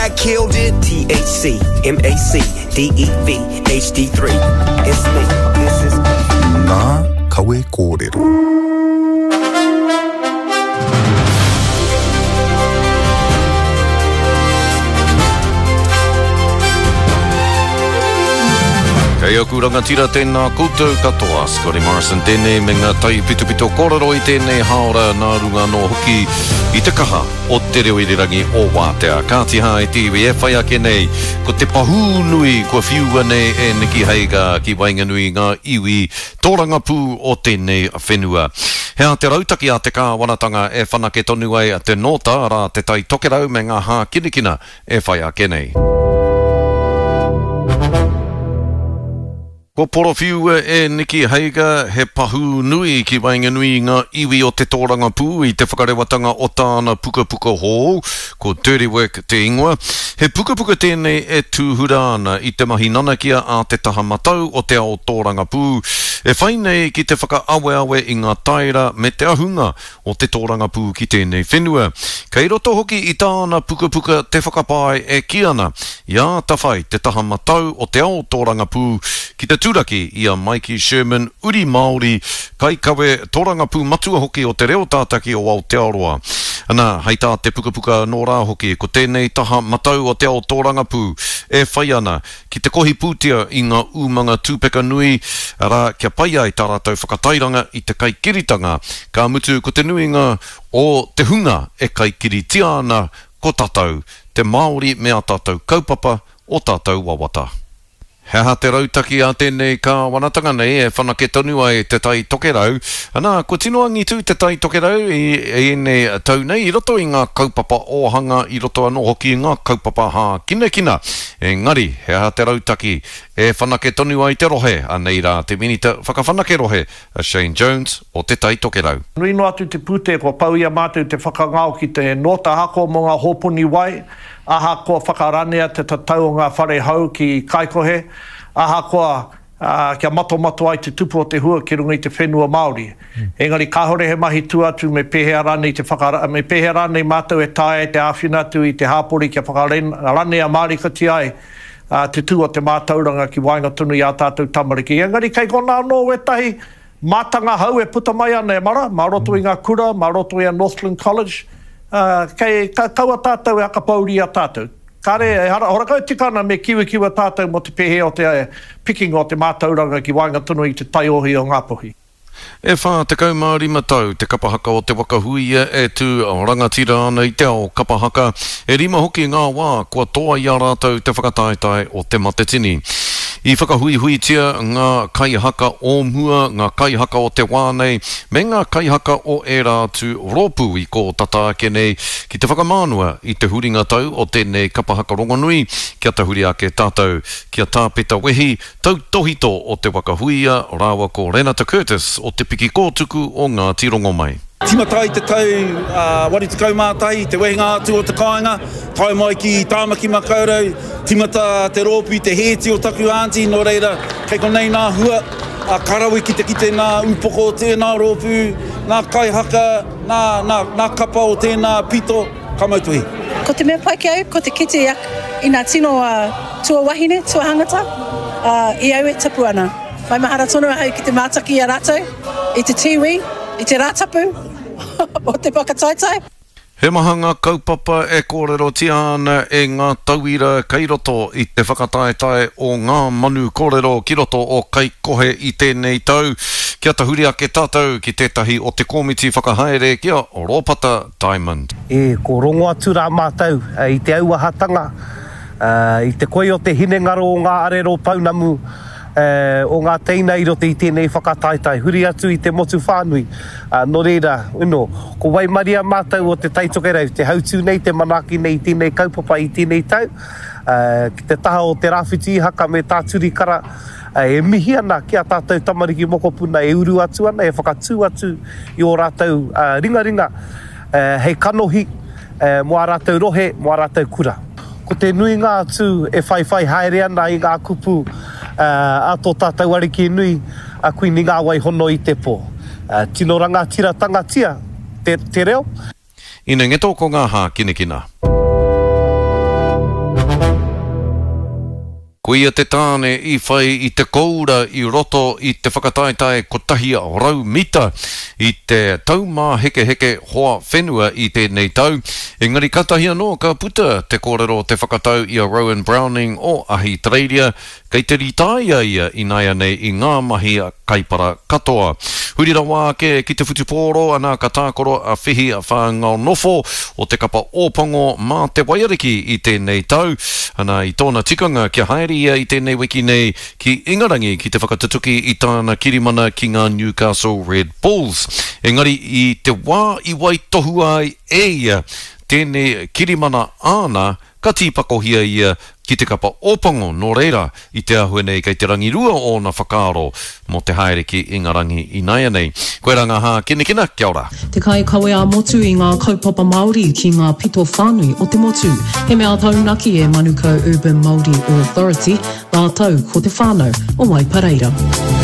I killed it. THC, MAC, DEV, HD3. It's me. This is Ngā kawe kōrero. Kei aku rangatira tēnā koutou katoa, Scotty Morrison tēnei me ngā tai pito kōrero i tēnei haora nā runga no hoki i te kaha o te reo irirangi o Wātea. Kātiha e tiwi e whai ake nei, ko te pahū nui kua whiua nei e Niki Heiga ki wainga nui ngā iwi tōranga pū o tēnei whenua. Hea te rautaki a te kāwanatanga e whanake tonu ai a te nota ara te tai tokerau me ngā hā kinikina e whai ake nei. Ko porowhiu e Niki Heiga he pahu nui ki wainga nui ngā iwi o te tōranga pū i te whakarewatanga o tāna puka hō, ko Dirty Work te ingoa. He puka tēnei e tūhura ana i te mahi nanakia a te taha matau o te ao tōranga pū. E whainei ki te whakaawe i ngā taira me te ahunga o te tōranga pū ki tēnei whenua. Kei roto hoki i tāna puka te whakapai e ki ana, ia tawhai te taha matau o te ao tōranga pū ki te tūraki i a Mikey Sherman, uri Māori, kai kawe tōranga pū matua hoki o te reo tātaki o Aotearoa. Ana, hei tā te puka nō rā hoki, ko tēnei taha matau o te ao tōranga pū, e whai ana, ki te kohi pūtia i ngā umanga tūpeka nui, ara kia pai ai tā rātou whakatairanga i te kaikiritanga, ka mutu ko te nuinga o te hunga e kaikiritia ana ko tātou, te Māori mea tātou kaupapa o tātou wawata. Hea te rautaki a tēnei kāwanatanga nei e whanake tonu ai te tai tokerau. Ana, ko tino angi tū te tai tokerau i nei tau nei, i roto i ngā kaupapa ohanga, i roto anō hoki i ngā kaupapa hā kinekina. Engari, hea te rautaki e whanake tonu ai te rohe, anei rā te minita whakawhanake rohe, a Shane Jones o te tai tokerau. Nui no atu te pūte ko pau ia mātou te whakangao ki te nota hako mo ngā hōpuni wai, aha ko whakaranea te tatau o ngā whare hau ki Kaikohe, aha koa kia mato ai te tupu o te hua ki runga i te whenua Māori. Engari, kāhore he mahi tu atu me pehea rānei mātou e tae te āwhina atu i te hāpori kia whakaranea Māori kati ai te tū o te mātauranga ki wainga tunu i a tātou tamariki. Engari, kei kona anō wetahi mātanga hau e puta mai ana e mara, mā roto i ngā kura, mā roto i a Northland College, kei kaua tātou e akapauri a tātou. Kare, horakau tikana me kiwa tātou mo te pehe o te picking o te mātauranga ki wainga tunu i te taiohi o Ngāpuhi. E whā te kaumāori matau, te kapahaka o te wakahuia e tū rangatira ana i te ao kapahaka. E rima hoki ngā wā, kua toa i a rātou te whakataetai o te matetini. I whakahuihuitia ngā kaihaka o mua, ngā kaihaka o te wānei, me ngā kaihaka o e rātu rōpū i ko tata ake nei, ki te whakamānua i te huringa tau o tēnei kapahaka rongonui, kia te huri ake tātou, kia tāpeta wehi, tau tohito o te wakahuia, rāwa ko Renata Curtis o te piki kōtuku o ngā tirongo mai. Timatai te tau, wari te kaumātai, te wehinga atu o te kāinga, tai mai ki Tāmaki Makaurau, timata te rōpū, te hēti o taku ānti, no reira, kei konei nā hua, karawi ki te kite nā upoko o tēnā rōpū, nā kaihaka, nā kapa o tēnā pito, kamautuhi. Ko te mea pai ki au, ko te kite i nā tino tua wahine, tua hangata, i au e tapu ana. Mai mahara tonu au ki te mātaki a rātou, i te tiwi, i te rātapu, o te whakataitai. He maha ngā kaupapa e kōrero tia ana e ngā tauira kei roto i te whakataetai o ngā manu kōrero ki roto o Kaikohe i tēnei tau. Kia tahuri ake tātou ki tētahi o te komiti whakahaere kia Rōpata Diamond. E ko rongo atu rā mātou i te auahatanga, i te koe o te hinengaro o ngā arero paunamu, o ngā teina i rote i tēnei whakataetai, huri atu i te motu whānui. No reira, ko waimaria mātou o te taitokerau, te hautu nei, te manaki nei, tēnei kaupapa i tēnei tau, ki te taha o te rāwhiti haka me tā turikara, e mihi ana ki a tātou tamariki mokopuna, e uru atu ana, e whakatū atu i o rātou ringa, hei kanohi, mo a rātou rohe, mo a rātou kura. Ko te nui ngā atu e whai haere ana i ngā kupu, a tō tātou ariki nui a kui ni ngā wai hono i te pō. Tino ranga tira tangatia, te reo. Ina ngetō ko ngā hā kinekina. Ko ia te tāne I whai I te koura I roto I te whakataetae ko tahi o rau mita I te taumā heke heke hoa whenua I tēnei tau. Engari katahi anō ka puta te kōrero te whakatau I a Rowan Browning o Ahitereiria kei te ritaia ia I naia nei I ngā mahi a kaipara katoa. Hurira wā ke ki te whutupōro ana ka tākoro a whihi a whāngau nofo o te kapa ōpango mā te waiariki I tēnei tau. Ana I tōna tikanga kia haere ia I tēnei wiki nei ki Ingarangi ki te whakatatuki I tāna kirimana ki ngā Newcastle Red Bulls. Engari I te wā I wai tohu ai e ia tēnei kirimana āna ka tīpakohia ia ki te kapa ōpango nō reira I te ahue nei kei te rangirua o na whakaaro mo te haere ki Ingarangi I naia nei. Koe ranga hā kina, kia ora. Te kai kawe a motu I ngā kaupapa Māori ki ngā pito whānui o te motu. He mea taunaki e Manukau Urban Māori Authority, ngā tau ko te whānau o Waipareira.